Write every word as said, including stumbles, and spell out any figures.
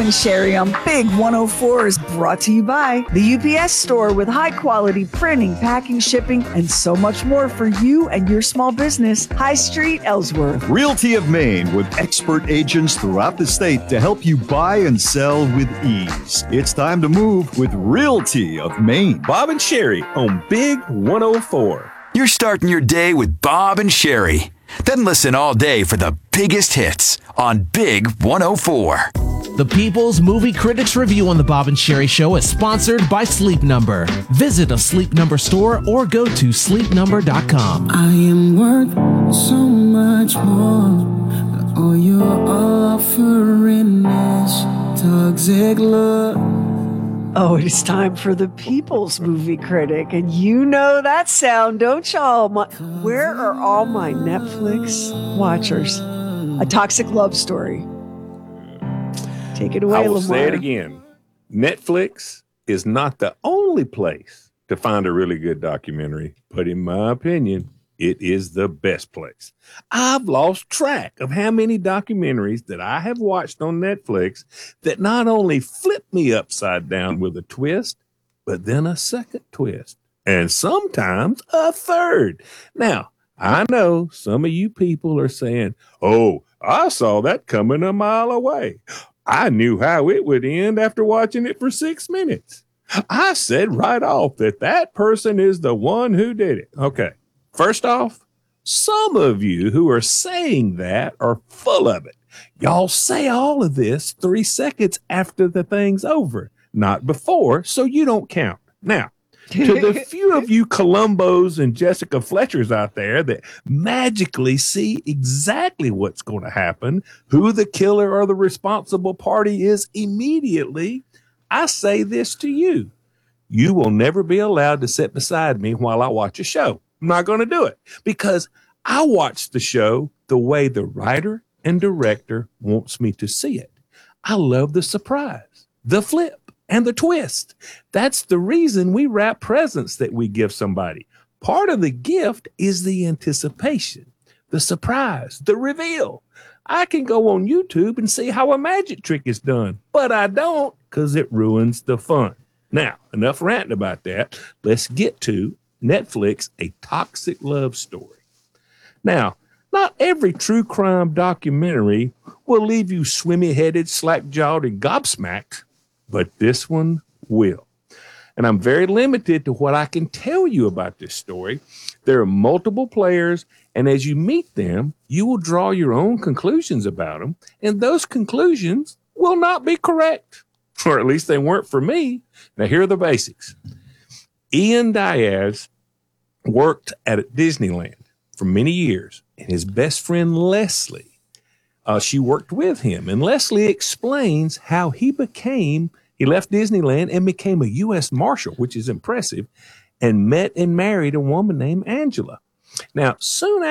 and Sherry on Big one oh four is brought to you by the U P S store with high-quality printing, packing, shipping, and so much more for you and your small business. High Street, Ellsworth. Realty of Maine with expert agents throughout the state to help you buy and sell with ease. It's time to move with Realty of Maine. Bob and Sherry on Big one oh four. You're starting your day with Bob and Sherry. Then listen all day for the biggest hits on Big one oh four. The People's Movie Critics Review on the Bob and Sherry Show is sponsored by Sleep Number. Visit a Sleep Number store or go to sleep number dot com. I am worth so much more than all you're offering is toxic love. Oh, it is time for the People's Movie Critic, and you know that sound, don't y'all? My, where are all my Netflix watchers? A Toxic Love Story. Take it away, I will Lamar. say it again. Netflix is not the only place to find a really good documentary, but in my opinion, it is the best place. I've lost track of how many documentaries that I have watched on Netflix that not only flip me upside down with a twist, but then a second twist, and sometimes a third. Now, I know some of you people are saying, oh, I saw that coming a mile away. I knew how it would end after watching it for six minutes. I said right off that that person is the one who did it. Okay. First off, some of you who are saying that are full of it. Y'all say all of this three seconds after the thing's over, not before, so you don't count. Now, to the few of you Columbos and Jessica Fletchers out there that magically see exactly what's going to happen, who the killer or the responsible party is immediately, I say this to you. You will never be allowed to sit beside me while I watch a show. I'm not going to do it because I watch the show the way the writer and director wants me to see it. I love the surprise, the flip, and the twist. That's the reason we wrap presents that we give somebody. Part of the gift is the anticipation, the surprise, the reveal. I can go on YouTube and see how a magic trick is done, but I don't because it ruins the fun. Now, enough ranting about that. Let's get to Netflix, A Toxic Love Story. Now, not every true crime documentary will leave you swimmy-headed, slack-jawed, and gobsmacked, but this one will. And I'm very limited to what I can tell you about this story. There are multiple players, and as you meet them, you will draw your own conclusions about them, and those conclusions will not be correct, or at least they weren't for me. Now, here are the basics. Ian Diaz worked at Disneyland for many years, and his best friend Leslie, uh, she worked with him. And Leslie explains how he became, he left Disneyland and became a U S Marshal, which is impressive, and met and married a woman named Angela. Now, soon